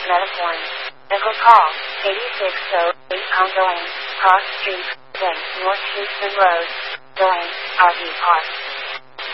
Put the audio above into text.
Metaphorn. Vehicle call, 8608 Pound Delane, Cross Street, West North Houston Road, Delane, RV Park.